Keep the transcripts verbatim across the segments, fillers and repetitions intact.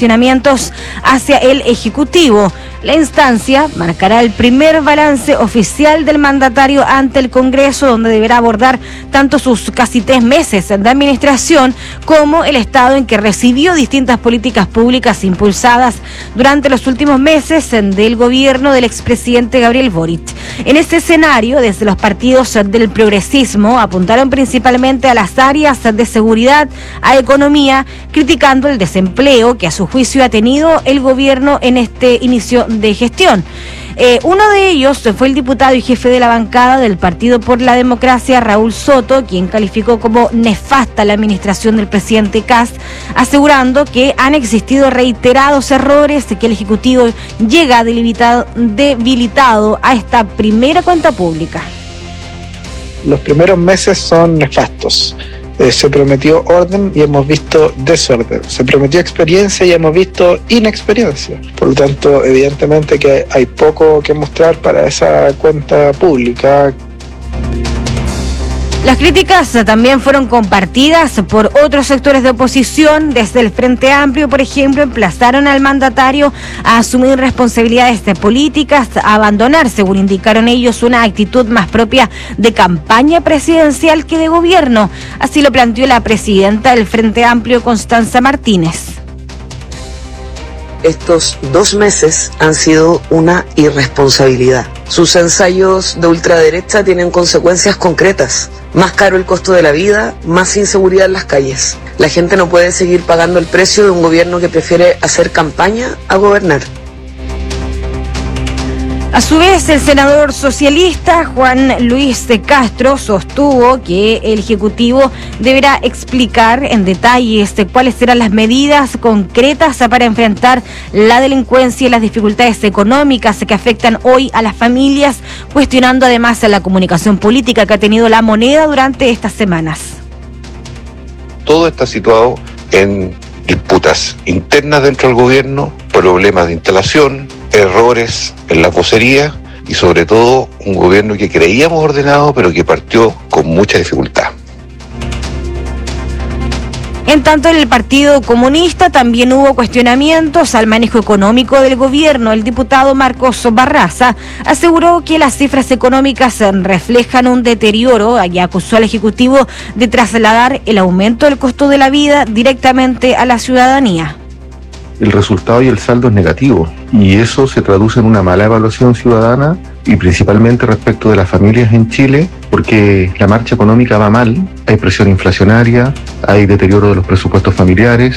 cuestionamientos hacia el Ejecutivo. La instancia marcará el primer balance oficial del mandatario ante el Congreso, donde deberá abordar tanto sus casi tres meses de administración como el estado en que recibió distintas políticas públicas impulsadas durante los últimos meses del gobierno del expresidente Gabriel Boric. En este escenario, desde los partidos del progresismo apuntaron principalmente a las áreas de seguridad, a economía, criticando el desempleo que a su juicio ha tenido el gobierno en este inicio de gestión. Eh, uno de ellos fue el diputado y jefe de la bancada del Partido por la Democracia, Raúl Soto, quien calificó como nefasta la administración del presidente Kast, asegurando que han existido reiterados errores, que el Ejecutivo llega debilitado, debilitado a esta primera cuenta pública. Los primeros meses son nefastos. Eh, se prometió orden y hemos visto desorden. Se prometió experiencia y hemos visto inexperiencia. Por lo tanto, evidentemente que hay poco que mostrar para esa cuenta pública. Las críticas también fueron compartidas por otros sectores de oposición. Desde el Frente Amplio, por ejemplo, emplazaron al mandatario a asumir responsabilidades políticas, a abandonar, según indicaron ellos, una actitud más propia de campaña presidencial que de gobierno. Así lo planteó la presidenta del Frente Amplio, Constanza Martínez. Estos dos meses han sido una irresponsabilidad. Sus ensayos de ultraderecha tienen consecuencias concretas. Más caro el costo de la vida, más inseguridad en las calles. La gente no puede seguir pagando el precio de un gobierno que prefiere hacer campaña a gobernar. A su vez, el senador socialista Juan Luis de Castro sostuvo que el Ejecutivo deberá explicar en detalles cuáles serán las medidas concretas para enfrentar la delincuencia y las dificultades económicas que afectan hoy a las familias, cuestionando además la comunicación política que ha tenido la moneda durante estas semanas. Todo está situado en disputas internas dentro del gobierno, problemas de instalación, errores en la vocería y sobre todo un gobierno que creíamos ordenado pero que partió con mucha dificultad. En tanto, en el Partido Comunista también hubo cuestionamientos al manejo económico del gobierno. El diputado Marcos Barraza aseguró que las cifras económicas reflejan un deterioro y acusó al Ejecutivo de trasladar el aumento del costo de la vida directamente a la ciudadanía. El resultado y el saldo es negativo y eso se traduce en una mala evaluación ciudadana y principalmente respecto de las familias en Chile, porque la marcha económica va mal, hay presión inflacionaria, hay deterioro de los presupuestos familiares.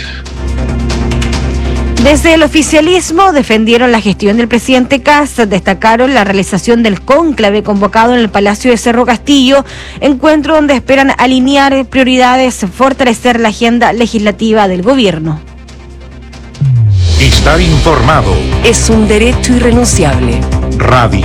Desde el oficialismo defendieron la gestión del presidente Kast, destacaron la realización del cónclave convocado en el Palacio de Cerro Castillo, encuentro donde esperan alinear prioridades, fortalecer la agenda legislativa del gobierno. Estar informado es un derecho irrenunciable. Radio